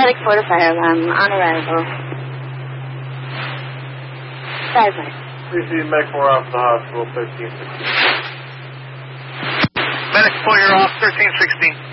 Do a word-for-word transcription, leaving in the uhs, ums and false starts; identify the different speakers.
Speaker 1: medic for the fire alarm on arrival. Five minutes.
Speaker 2: Please see medic four off the hospital, thirteen sixteen.
Speaker 3: Medic four, you're off, thirteen sixteen.